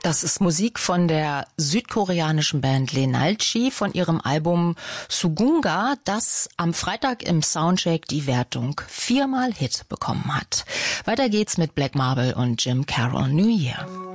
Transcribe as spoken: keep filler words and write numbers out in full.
Das ist Musik von der südkoreanischen Band Lenalchi von ihrem Album Sugunga, das am Freitag im Soundcheck die Wertung viermal Hit bekommen hat. Weiter geht's mit Black Marble und Jim Carroll, New Year.